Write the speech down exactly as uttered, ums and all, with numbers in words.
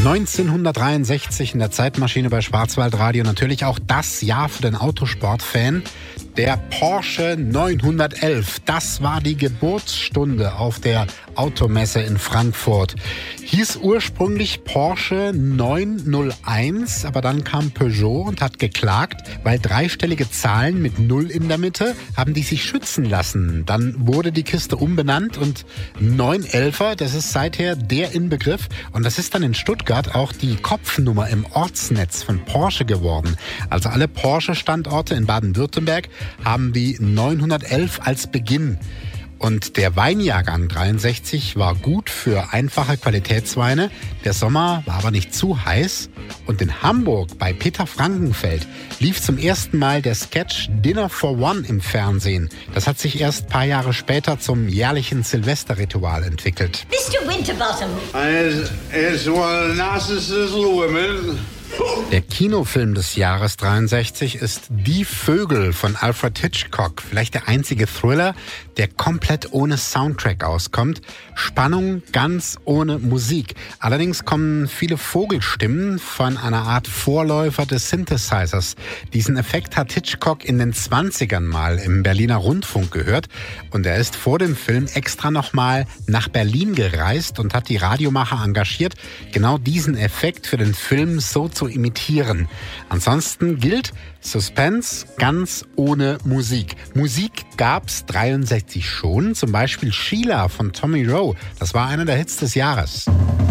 neunzehnhundertdreiundsechzig in der Zeitmaschine bei Schwarzwaldradio. Natürlich auch das Jahr für den Autosportfan. Der Porsche neunhundertelf, das war die Geburtsstunde auf der Automesse in Frankfurt. Hieß ursprünglich Porsche neunhunderteins, aber dann kam Peugeot und hat geklagt, weil dreistellige Zahlen mit Null in der Mitte haben die sich schützen lassen. Dann wurde die Kiste umbenannt und neunhundertelfer, das ist seither der Inbegriff. Und das ist dann in Stuttgart auch die Kopfnummer im Ortsnetz von Porsche geworden. Also alle Porsche-Standorte in Baden-Württemberg haben die neunhundertelf als Beginn. Und der Weinjahrgang dreiundsechzig war gut für einfache Qualitätsweine. Der Sommer war aber nicht zu heiß. Und in Hamburg bei Peter Frankenfeld lief zum ersten Mal der Sketch Dinner for One im Fernsehen. Das hat sich erst ein paar Jahre später zum jährlichen Silvesterritual entwickelt. Mister Winterbottom. As, as one Narcissus women. Der Kinofilm des Jahres dreiundsechzig ist Die Vögel von Alfred Hitchcock. Vielleicht der einzige Thriller, der komplett ohne Soundtrack auskommt. Spannung ganz ohne Musik. Allerdings kommen viele Vogelstimmen von einer Art Vorläufer des Synthesizers. Diesen Effekt hat Hitchcock in den zwanzigern mal im Berliner Rundfunk gehört. Und er ist vor dem Film extra nochmal nach Berlin gereist und hat die Radiomacher engagiert, genau diesen Effekt für den Film so zu imitieren. Ansonsten gilt Suspense ganz ohne Musik. Musik gab's dreiundsechzig schon, zum Beispiel Sheila von Tommy Roe. Das war einer der Hits des Jahres.